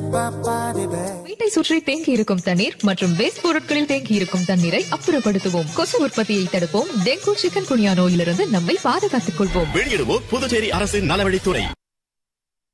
வீட்டை சுற்றி தேங்கி இருக்கும் தண்ணீர் மற்றும் வேஸ்ட் பொருட்களில் தேங்கி இருக்கும் தண்ணீரை அப்புறப்படுத்துவோம். கொசு உற்பத்தியை தடுப்போம். டெங்கு, சிக்கன் குனியா நோயிலிருந்து நம்மை பாதுகாத்துக் கொள்வோம். வெளியிடுவோம் புதுச்சேரி அரசின் நலவழித்துறை.